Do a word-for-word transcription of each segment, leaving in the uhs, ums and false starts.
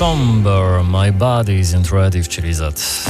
Somber, My Body Isn't Ready w Chili Z.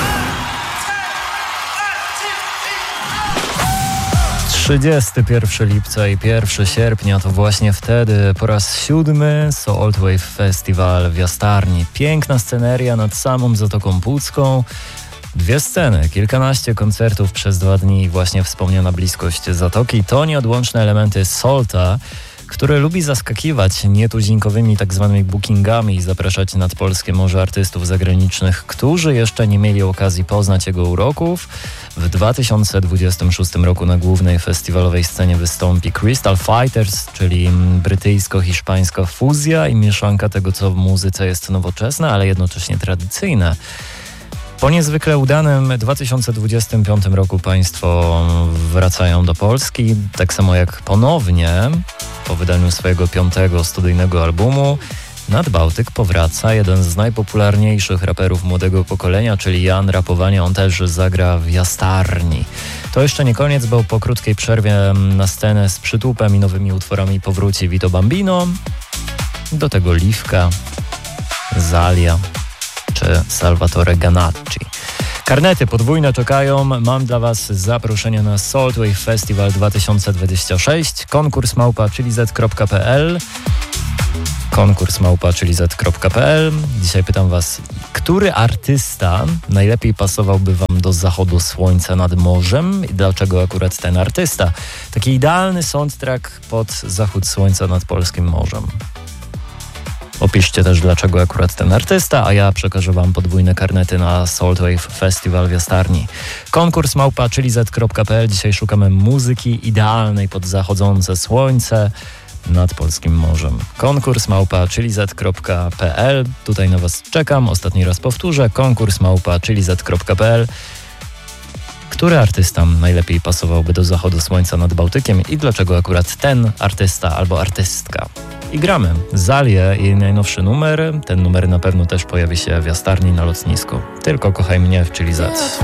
trzydziestego pierwszego lipca i pierwszego sierpnia to właśnie wtedy po raz siódmy Salt Wave Festival w Jastarni. Piękna sceneria nad samą Zatoką Pucką. Dwie sceny, kilkanaście koncertów przez dwa dni i właśnie wspomniana bliskość Zatoki to nieodłączne elementy Salta, który lubi zaskakiwać nietuzinkowymi tak zwanymi bookingami i zapraszać nad polskie morze artystów zagranicznych, którzy jeszcze nie mieli okazji poznać jego uroków. W dwa tysiące dwudziestym szóstym roku na głównej festiwalowej scenie wystąpi Crystal Fighters, czyli brytyjsko-hiszpańska fuzja i mieszanka tego, co w muzyce jest nowoczesne, ale jednocześnie tradycyjne. Po niezwykle udanym dwa tysiące dwudziestym piątym roku państwo wracają do Polski, tak samo jak ponownie po wydaniu swojego piątego studyjnego albumu nad Bałtyk powraca jeden z najpopularniejszych raperów młodego pokolenia, czyli Jan Rapowanie. On też zagra w Jastarni. To jeszcze nie koniec, bo po krótkiej przerwie na scenę z przytupem i nowymi utworami powróci Vito Bambino, do tego Liwka, Zalia czy Salvatore Ganacci. Karnety podwójne czekają. Mam dla Was zaproszenie na Salt Wave Festival dwa tysiące dwudziesty szósty. Konkurs małpa chilizet kropka p l. Konkurs małpa chilizet kropka p l. Dzisiaj pytam Was, który artysta najlepiej pasowałby Wam do zachodu słońca nad morzem i dlaczego akurat ten artysta? Taki idealny soundtrack pod zachód słońca nad polskim morzem. Opiszcie też, dlaczego akurat ten artysta, a ja przekażę Wam podwójne karnety na Salt Wave Festival w Jastarni. Konkurs małpa chilizet kropka p l. Dzisiaj szukamy muzyki idealnej pod zachodzące słońce nad polskim morzem. Konkurs małpa chilizet kropka p l. Tutaj na Was czekam. Ostatni raz powtórzę. Konkurs małpa chilizet kropka p l. Który artysta najlepiej pasowałby do zachodu słońca nad Bałtykiem i dlaczego akurat ten artysta albo artystka? I gramy. Zalię, jej najnowszy numer. Ten numer na pewno też pojawi się w Jastarni na lotnisku. Tylko kochaj mnie w Chili Z.